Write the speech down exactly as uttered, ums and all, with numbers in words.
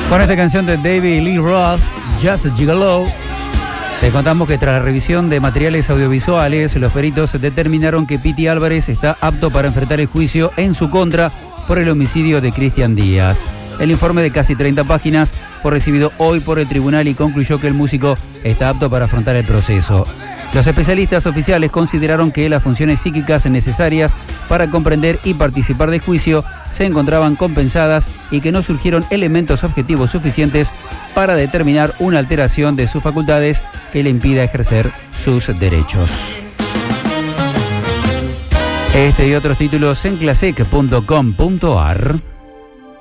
Con esta canción de David Lee Roth, Just a Gigolo, te contamos que tras la revisión de materiales audiovisuales, los peritos determinaron que Piti Álvarez está apto para enfrentar el juicio en su contra por el homicidio de Cristian Díaz. El informe de casi treinta páginas fue recibido hoy por el tribunal y concluyó que el músico está apto para afrontar el proceso. Los especialistas oficiales consideraron que las funciones psíquicas necesarias para comprender y participar del juicio se encontraban compensadas y que no surgieron elementos objetivos suficientes para determinar una alteración de sus facultades que le impida ejercer sus derechos. Este y otros títulos en clasec punto com punto ar.